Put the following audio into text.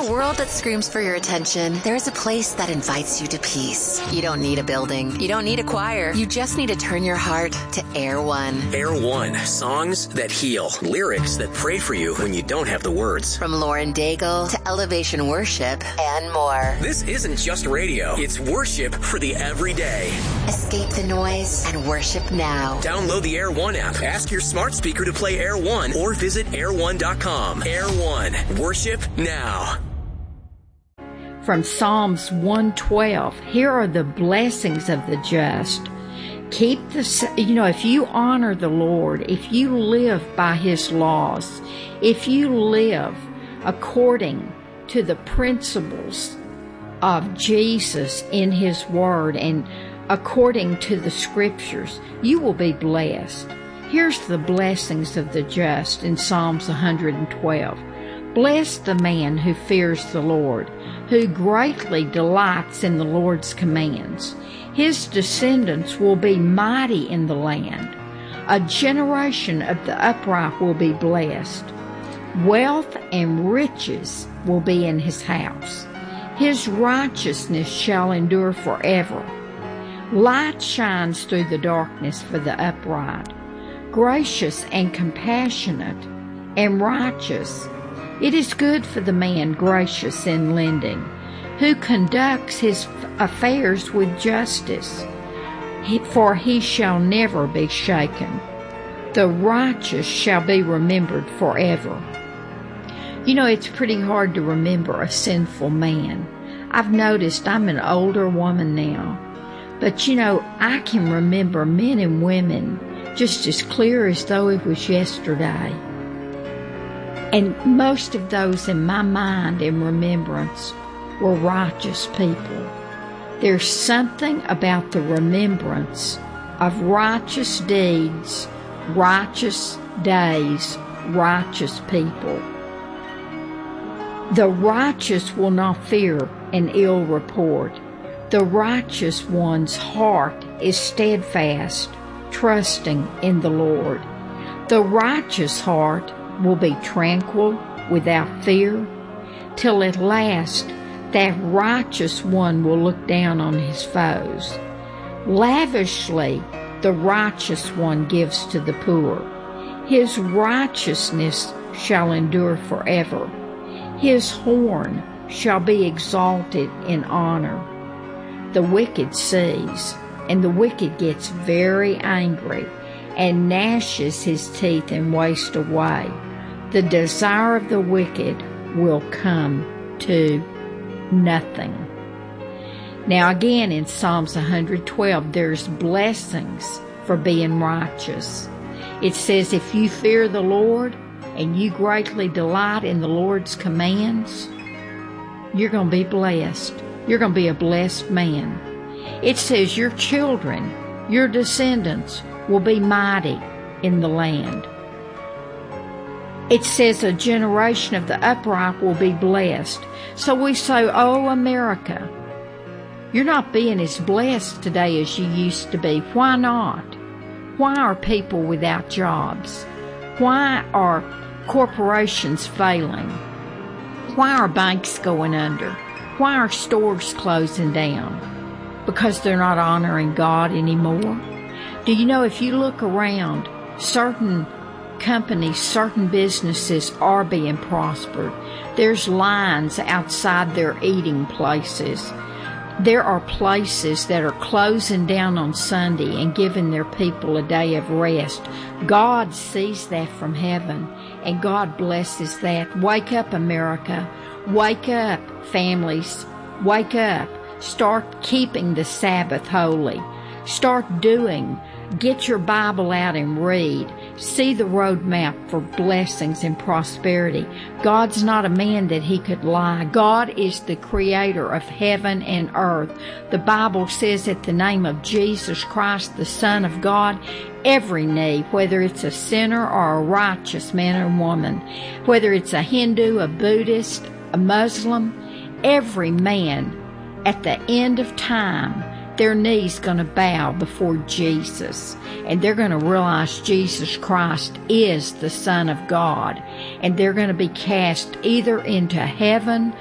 a world that screams for your attention, there is a place that invites you to peace. You don't need a building. You don't need a choir. You just need to turn your heart to Air One. Air One. Songs that heal. Lyrics that pray for you when you don't have the words. From Lauren Daigle to Elevation Worship and more. This isn't just radio. It's worship for the everyday. Escape the noise and worship now. Download the Air One app. Ask your smart speaker to play Air One or visit air1.com. Air One. Worship now. From Psalms 112, here are the blessings of the just. If you honor the Lord, if you live by His laws, if you live according to the principles of Jesus in His Word and according to the Scriptures, you will be blessed. Here's the blessings of the just in Psalms 112. Bless the man who fears the Lord, who greatly delights in the Lord's commands. His descendants will be mighty in the land. A generation of the upright will be blessed. Wealth and riches will be in his house. His righteousness shall endure forever. Light shines through the darkness for the upright. Gracious and compassionate and righteous. It is good for the man gracious in lending, who conducts his affairs with justice, for he shall never be shaken. The righteous shall be remembered forever. It's pretty hard to remember a sinful man. I've noticed I'm an older woman now, but I can remember men and women just as clear as though it was yesterday. And most of those in my mind and remembrance were righteous people. There's something about the remembrance of righteous deeds, righteous days, righteous people. The righteous will not fear an ill report. The righteous one's heart is steadfast, trusting in the Lord. The righteous heart will be tranquil, without fear, till at last that righteous one will look down on his foes. Lavishly the righteous one gives to the poor. His righteousness shall endure forever. His horn shall be exalted in honor. The wicked sees, and the wicked gets very angry, and gnashes his teeth and wastes away. The desire of the wicked will come to nothing. Now again in Psalms 112, there's blessings for being righteous. It says, if you fear the Lord and you greatly delight in the Lord's commands, you're going to be blessed. You're going to be a blessed man. It says your children, your descendants, will be mighty in the land. It says a generation of the upright will be blessed. So we say, oh, America, you're not being as blessed today as you used to be. Why not? Why are people without jobs? Why are corporations failing? Why are banks going under? Why are stores closing down? Because they're not honoring God anymore. Do you know, if you look around, certain companies, certain businesses are being prospered. There's lines outside their eating places. There are places that are closing down on Sunday and giving their people a day of rest. God sees that from heaven, and God blesses that. Wake up, America. Wake up, families. Wake up. Start keeping the Sabbath holy. Start doing. Get your Bible out and read. See the roadmap for blessings and prosperity. God's not a man that he could lie. God is the creator of heaven and earth. The Bible says at the name of Jesus Christ, the Son of God, every knee, whether it's a sinner or a righteous man or woman, whether it's a Hindu, a Buddhist, a Muslim, every man at the end of time, their knees going to bow before Jesus, and they're going to realize Jesus Christ is the Son of God, and they're going to be cast either into heaven